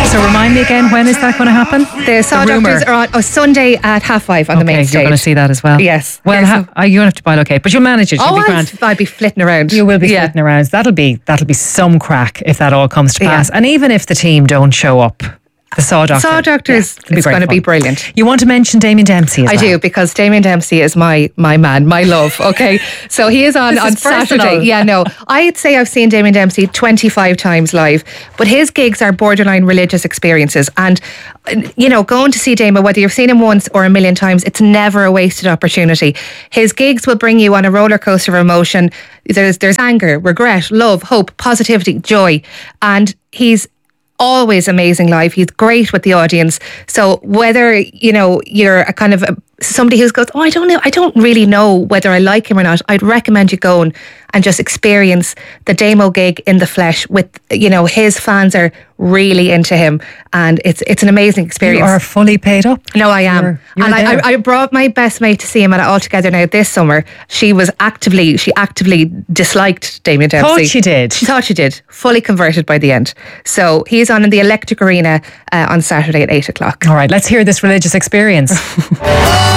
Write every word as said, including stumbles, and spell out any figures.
So remind me again, when is that going to happen? The Saw The rumour. Doctors are on oh, Sunday at half five on the Okay, main stage. you're going to see that as well. Yes. Well, Yes. ha- uh, you don't have to buy okay, but you'll manage it. You'll Oh, be I'll, grand. I'll be flitting around. You will be yeah. flitting around. That'll be that'll be some crack if that all comes to Yeah. pass. And even if the team don't show up, the Saw Doctor. Saw Doctors yeah, is great going to fun. be brilliant. You want to mention Damien Dempsey as I well? do, because Damien Dempsey is my my man, my love. Okay, so he is on This on is personal. Saturday. Yeah, no, I'd say I've seen Damien Dempsey twenty-five times live, but his gigs are borderline religious experiences. And you know, going to see Damien, whether you've seen him once or a million times, it's never a wasted opportunity. His gigs will bring you on a roller coaster of emotion. There's there's anger, regret, love, hope, positivity, joy, and he's always amazing live. He's great with the audience. So whether, you know, you're a kind of a, somebody who goes, oh, I don't know, I don't really know whether I like him or not, I'd recommend you going and just experience the Damo gig in the flesh with, you know, his fans are really into him, and it's it's an amazing experience. You are fully paid up. No, I am. You're- you're and I, there. I, I brought my best mate to see him at it All Together Now this summer. She was actively, she actively disliked Damien Dempsey. Thought she did. She thought she did. Fully converted by the end. So he's on in the Electric Arena uh, on Saturday at eight o'clock. All right, let's hear this religious experience.